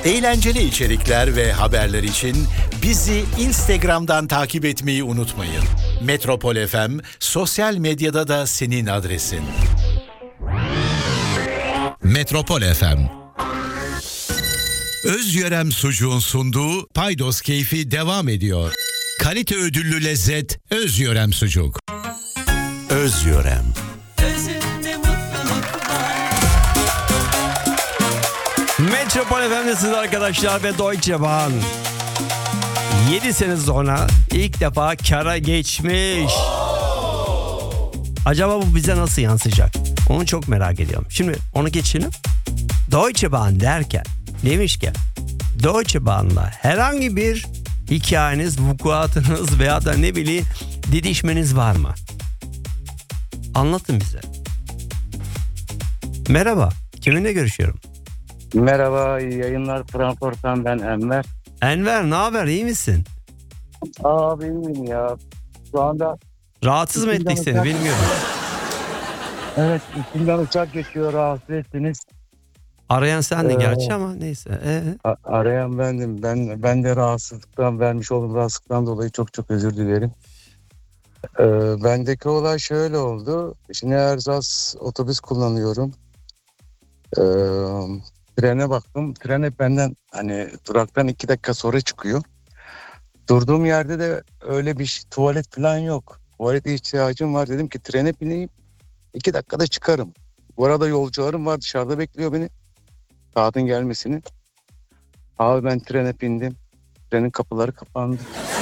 Eğlenceli içerikler ve haberler için bizi Instagram'dan takip etmeyi unutmayın. Metropol FM sosyal medyada da senin adresin. Metropol FM. Özyörem Sucuğun sunduğu Paydos Keyfi devam ediyor. Kalite ödüllü lezzet Özyörem Sucuk. Özyörem. Metropol FM'desiniz arkadaşlar ve Deutsche Bahn 7 sene sonra ilk defa kara geçmiş. Acaba bu bize nasıl yansıyacak? Onu çok merak ediyorum. Şimdi onu geçelim. Deutsche Bahn derken, demişken Deutsche Bahn'la herhangi bir hikayeniz, vukuatınız veya da ne bileyim didişmeniz var mı? Anlatın bize. Merhaba, kiminle görüşüyorum? Merhaba, iyi yayınlar. Frankfurt'tan ben Enver. Enver, ne haber, iyi misin? Abi iyiyim ya. Şu anda... Rahatsız mı ettik seni, bilmiyorum. Evet, üstünden uçak geçiyor, rahatsız ettiniz. Arayan sendin gerçi ama neyse. Arayan bendim. Ben de rahatsızlıktan, vermiş olduğum rahatsızlıktan dolayı çok çok özür dilerim. Bendeki olay şöyle oldu. Şimdi Erzaz otobüs kullanıyorum. Trene baktım. Tren hep benden hani duraktan 2 dakika sonra çıkıyor. Durduğum yerde de öyle bir tuvalet falan yok. Tuvalete ihtiyacım var. Dedim ki trene bineyim. 2 dakikada çıkarım. Bu arada yolcularım var, dışarıda bekliyor beni. Saatin gelmesini. Abi ben trene bindim. Trenin kapıları kapandı.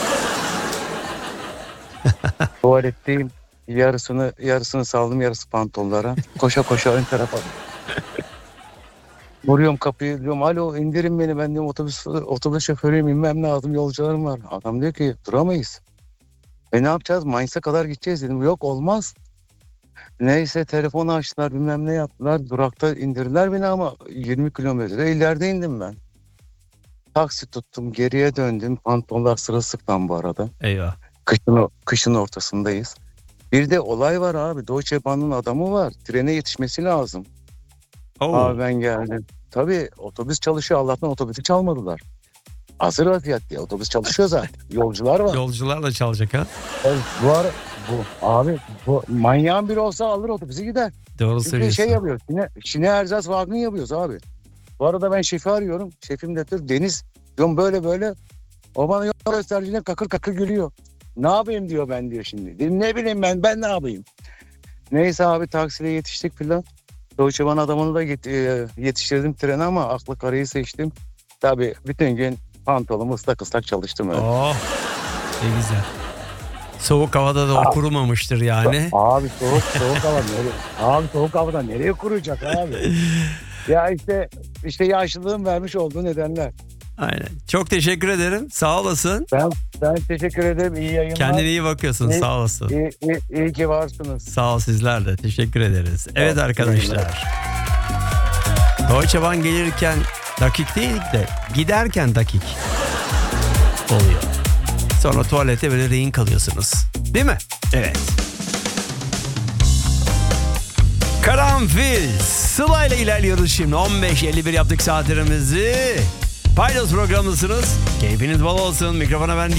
Tuvaletteyim. Yarısını saldım, yarısı pantollara. Koşa koşa ön tarafa. Vuruyorum kapıyı, diyorum alo indirin beni, ben diyorum otobüs şoförüyüm, inmem lazım, yolcularım var. Adam diyor ki duramayız. Ne yapacağız, Mainz'a kadar gideceğiz dedim. Yok olmaz. Neyse telefonu açtılar, bilmem ne yaptılar. Durakta indirdiler beni ama 20 kilometre ileride indim ben. Taksi tuttum, geriye döndüm. Pantolonlar sırılsıklam bu arada. Eyvah. Kışın ortasındayız. Bir de olay var abi, Deutsche Bahn'ın adamı var. Trene yetişmesi lazım. Abi ben geldim. Tabii otobüs çalışıyor, Allah'tan otobüsü çalmadılar. Hazır vaziyette otobüs çalışıyor zaten. Yolcular var. Yolcular da çalacak ha. Evet, bu manyağın biri olsa alır otobüsü gider. Doğru söylüyorsun. Şey yapıyoruz. Şine Erzaz Wagen yapıyoruz abi. Bu arada ben şefi arıyorum. Şefim de Deniz. Diyorum böyle. O bana yol gösterdiğinde kakır kakır gülüyor. Ne yapayım diyor, ben diyor şimdi. Dedim ne bileyim ben ne yapayım. Neyse abi taksiyle yetiştik filan. Deutsche Bahn adamını da yetiştirdim trene ama aklı karayı seçtim. Tabii bütün gün pantolonum ıslak çalıştım öyle. Oh, ne güzel. Soğuk havada da o kurumamıştır yani. Abi soğuk hava nereye? Abi soğuk havada nereye kuruyacak abi? Ya işte yaşlılığın vermiş olduğu nedenler. Aynen. Çok teşekkür ederim. Sağ olasın. Ben teşekkür ederim. İyi yayınlar. Kendine iyi bakıyorsun. Sağ olasın. İyi ki varsınız. Sağ ol, sizler de. Teşekkür ederiz. Evet arkadaşlar. Deutsche Bahn gelirken dakik değil de giderken dakik oluyor. Sonra tuvalete böyle rehin kalıyorsunuz. Değil mi? Evet. Karanfil. Sıla ile ilerliyoruz şimdi. 15.51 yaptık saatlerimizi. Paydos programındasınız. Keyfiniz bol olsun. Mikrofona ben